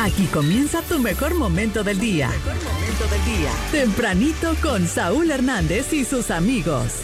Aquí comienza tu mejor momento del día. Tempranito con Saúl Hernández y sus amigos.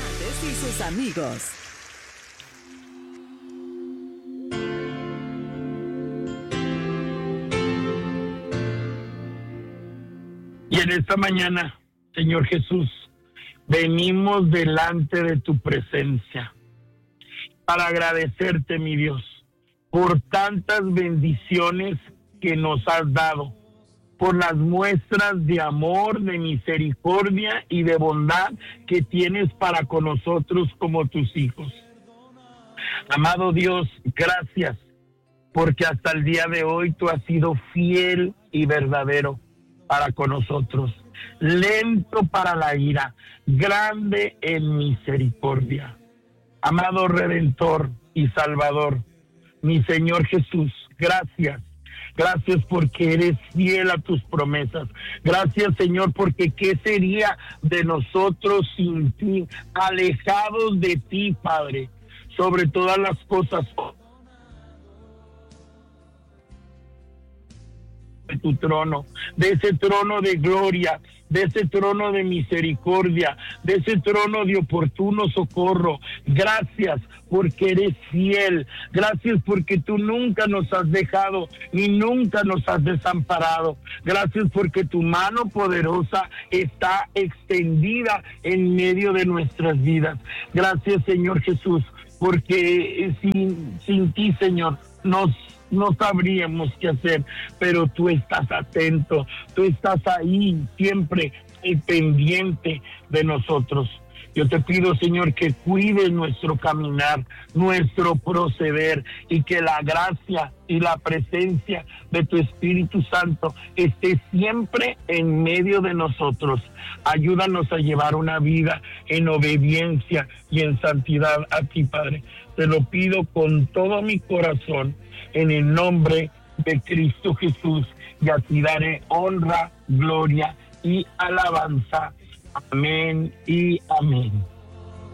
Y en esta mañana, Señor Jesús, venimos delante de tu presencia para agradecerte, mi Dios, por tantas bendiciones que nos has dado, por las muestras de amor, de misericordia y de bondad que tienes para con nosotros como tus hijos. Amado Dios, gracias, porque hasta el día de hoy tú has sido fiel y verdadero para con nosotros, lento para la ira, grande en misericordia. Amado Redentor y Salvador, mi Señor Jesús, gracias. Gracias porque eres fiel a tus promesas. Gracias, Señor, porque ¿qué sería de nosotros sin ti? Alejados de ti, Padre, sobre todas las cosas. De tu trono, de ese trono de gloria, de ese trono de misericordia, de ese trono de oportuno socorro. Gracias porque eres fiel. Gracias porque tú nunca nos has dejado ni nunca nos has desamparado. Gracias porque tu mano poderosa está extendida en medio de nuestras vidas. Gracias, Señor Jesús, porque sin ti, Señor, no sabríamos qué hacer, pero tú estás atento, tú estás ahí siempre pendiente de nosotros. Yo te pido, Señor, que cuides nuestro caminar, nuestro proceder, y que la gracia y la presencia de tu Espíritu Santo esté siempre en medio de nosotros. Ayúdanos a llevar una vida en obediencia y en santidad a ti, Padre. Te lo pido con todo mi corazón, en el nombre de Cristo Jesús, y a ti daré honra, gloria y alabanza. Amén y amén.